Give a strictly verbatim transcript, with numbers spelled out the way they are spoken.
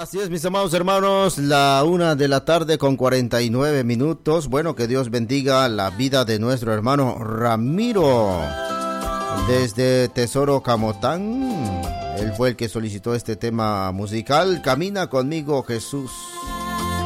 Así es, mis amados hermanos, la una de la tarde con cuarenta y nueve minutos. Bueno, que Dios bendiga la vida de nuestro hermano Ramiro desde Tesoro Camotán. Él fue el que solicitó este tema musical. Camina conmigo, Jesús.